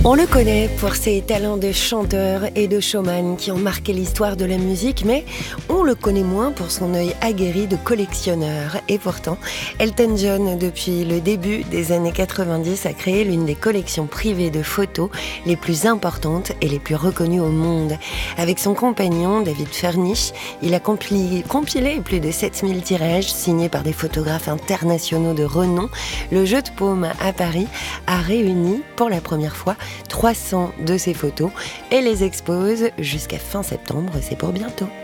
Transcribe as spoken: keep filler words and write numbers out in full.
On le connaît pour ses talents de chanteur et de showman qui ont marqué l'histoire de la musique, mais on le connaît moins pour son œil aguerri de collectionneur. Et pourtant, Elton John, depuis le début des années quatre-vingt-dix, a créé l'une des collections privées de photos les plus importantes et les plus reconnues au monde. Avec son compagnon, David Furnish, il a compilé, compilé plus de sept mille tirages signés par des photographes internationaux de renom. Le Jeu de Paume à Paris a réuni pour la première fois trois cents de ses photos et les expose jusqu'à fin septembre, c'est pour bientôt.